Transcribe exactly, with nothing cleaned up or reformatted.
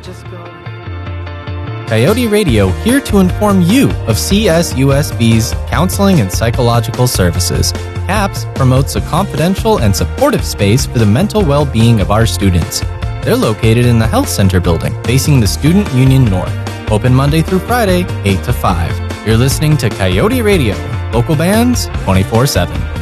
Just go. Coyote Radio, here to inform you of C S U S B's counseling and psychological services. CAPS promotes a confidential and supportive space for the mental well-being of our students. They're located in the Health Center building, facing the Student Union North. Open Monday through Friday, eight to five. You're listening to Coyote Radio, local bands twenty-four seven.